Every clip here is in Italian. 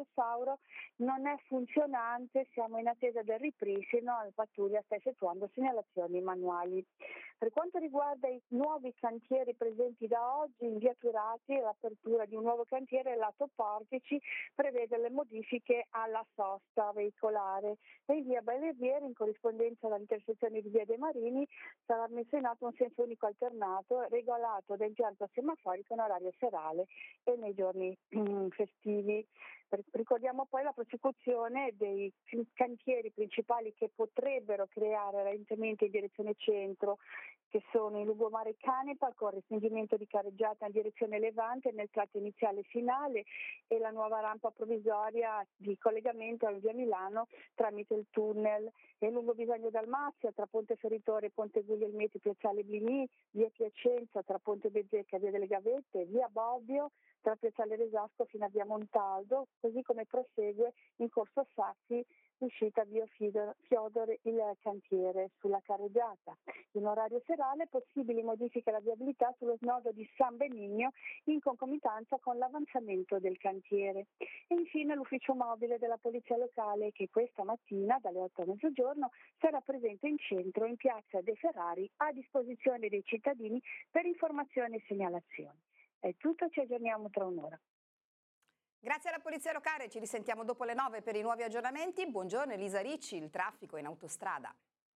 Sauro non è funzionante, siamo in attesa del ripristino, la pattuglia sta effettuando segnalazioni manuali. Per quanto riguarda i nuovi cantieri presenti da oggi in via Turati, l'apertura di un nuovo cantiere lato Portici prevede le modifiche alla sosta veicolare e in via Belleviere, in corrispondenza all'intersezione di via dei Marini, sarà messo in atto un senso unico alternato regolato da impianto semaforico in orario serale e nei giorni festivi. Ricordiamo poi la prosecuzione dei cantieri principali che potrebbero creare rallentamenti in direzione centro, che sono in lungomare Canepa con restringimento di carreggiata in direzione levante nel tratto iniziale e finale e la nuova rampa provvisoria di collegamento alla via Milano tramite il tunnel, e lungo Bisagno Dalmazia tra Ponte Ferritore e Ponte Guglielmetti, Piazzale Blimì, via Piacenza tra Ponte Bezzecca e via delle Gavette, via Bobbio tra Piazzale Resasco fino a via Montaldo, così come prosegue in corso Sassi uscita via Fiodor il cantiere sulla carreggiata. In orario serale possibili modifiche alla viabilità sullo snodo di San Benigno in concomitanza con l'avanzamento del cantiere. E infine l'ufficio mobile della Polizia Locale che questa mattina dalle 8 a mezzogiorno sarà presente in centro in piazza De Ferrari a disposizione dei cittadini per informazioni e segnalazioni. È tutto, ci aggiorniamo tra un'ora. Grazie alla Polizia Locale, ci risentiamo dopo le 9 per i nuovi aggiornamenti. Buongiorno Elisa Ricci, il traffico in autostrada.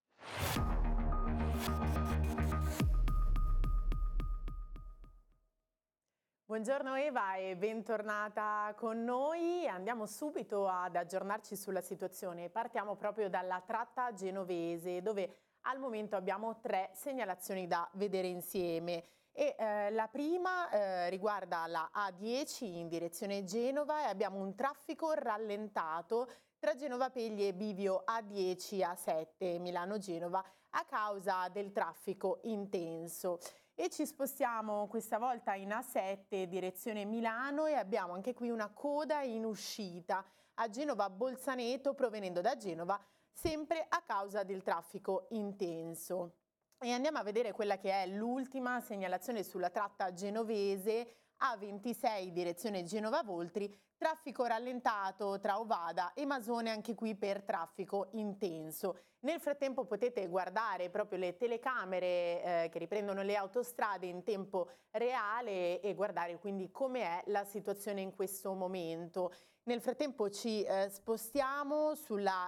Buongiorno Eva e bentornata con noi. Andiamo subito ad aggiornarci sulla situazione. Partiamo proprio dalla tratta genovese, dove al momento abbiamo 3 segnalazioni da vedere insieme. La prima riguarda la A10 in direzione Genova e abbiamo un traffico rallentato tra Genova Pegli e Bivio A10 A7 Milano-Genova a causa del traffico intenso. E ci spostiamo questa volta in A7 direzione Milano e abbiamo anche qui una coda in uscita a Genova Bolzaneto provenendo da Genova sempre a causa del traffico intenso. E andiamo a vedere quella che è l'ultima segnalazione sulla tratta genovese A26 direzione Genova Voltri, traffico rallentato tra Ovada e Masone anche qui per traffico intenso. Nel frattempo potete guardare proprio le telecamere che riprendono le autostrade in tempo reale e guardare quindi come è la situazione in questo momento. Nel frattempo ci spostiamo sulla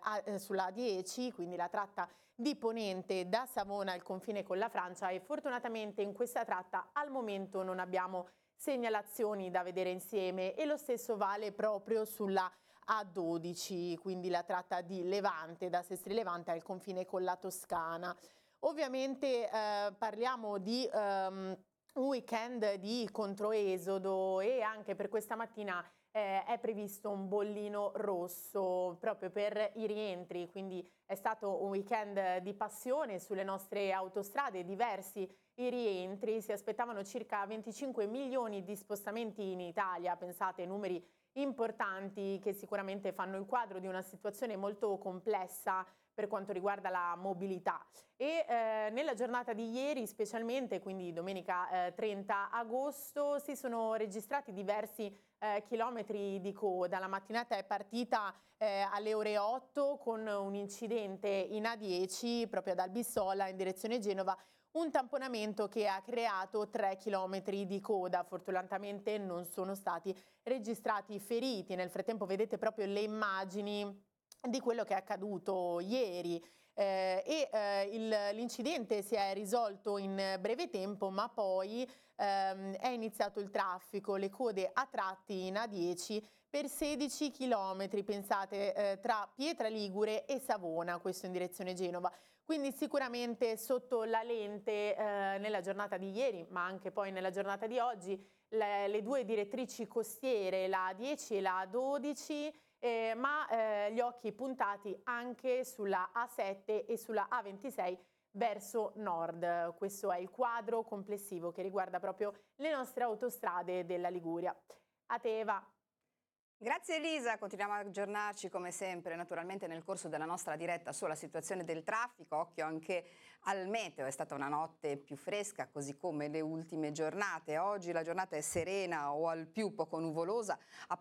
A10, quindi la tratta di Ponente da Savona al confine con la Francia e fortunatamente in questa tratta al momento non abbiamo segnalazioni da vedere insieme e lo stesso vale proprio sulla A12, quindi la tratta di Levante, da Sestri Levante al confine con la Toscana. Ovviamente parliamo di un weekend di controesodo e anche per questa mattina è previsto un bollino rosso proprio per i rientri, quindi è stato un weekend di passione sulle nostre autostrade, diversi i rientri, si aspettavano circa 25 milioni di spostamenti in Italia, pensate, numeri importanti che sicuramente fanno il quadro di una situazione molto complessa per quanto riguarda la mobilità. E nella giornata di ieri specialmente, quindi domenica 30 agosto, si sono registrati diversi chilometri di coda. La mattinata è partita alle ore 8 con un incidente in A10 proprio ad Albissola in direzione Genova, un tamponamento che ha creato 3 chilometri di coda. Fortunatamente non sono stati registrati feriti. Nel frattempo vedete proprio le immagini di quello che è accaduto ieri. L'incidente si è risolto in breve tempo, ma poi è iniziato il traffico, le code a tratti in A10 per 16 chilometri, pensate, tra Pietra Ligure e Savona, questo in direzione Genova. Quindi sicuramente sotto la lente nella giornata di ieri, ma anche poi nella giornata di oggi, le 2 direttrici costiere, la A10 e la A12, ma gli occhi puntati anche sulla A7 e sulla A26 verso nord. Questo è il quadro complessivo che riguarda proprio le nostre autostrade della Liguria. A te Eva. Grazie Elisa, continuiamo a aggiornarci come sempre naturalmente nel corso della nostra diretta sulla situazione del traffico, occhio anche al meteo, è stata una notte più fresca così come le ultime giornate, oggi la giornata è serena o al più poco nuvolosa,